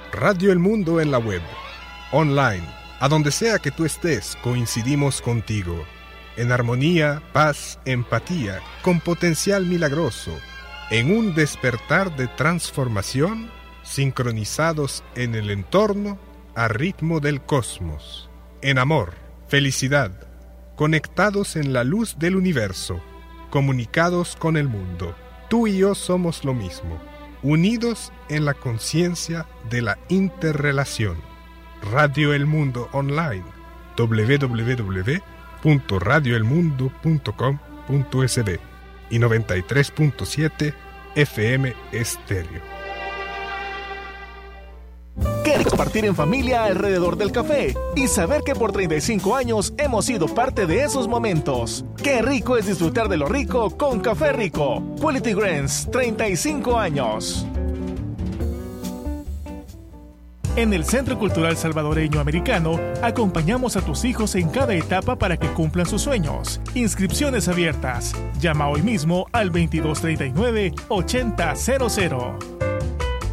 Radio El Mundo en la web, online, a donde sea que tú estés, coincidimos contigo. En armonía, paz, empatía, con potencial milagroso, en un despertar de transformación, sincronizados en el entorno, a ritmo del cosmos. En amor, felicidad, conectados en la luz del universo, comunicados con el mundo. Tú y yo somos lo mismo, unidos en la conciencia de la interrelación. Radio El Mundo Online, www.radioelmundo.com.sb y 93.7 FM Estéreo. Qué rico compartir en familia alrededor del café y saber que por 35 años hemos sido parte de esos momentos. Qué rico es disfrutar de lo rico con Café Rico. Quality Grains, 35 años. En el Centro Cultural Salvadoreño Americano, acompañamos a tus hijos en cada etapa para que cumplan sus sueños. Inscripciones abiertas. Llama hoy mismo al 2239-8000.